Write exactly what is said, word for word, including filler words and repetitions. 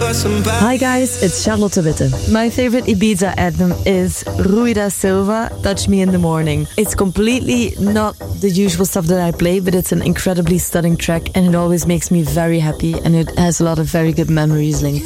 Hi guys, it's Charlotte Witte. My favorite Ibiza anthem is Rui da Silva, Touch Me in the Morning. It's completely not the usual stuff that I play, but it's an incredibly stunning track and it always makes me very happy and it has a lot of very good memories linked.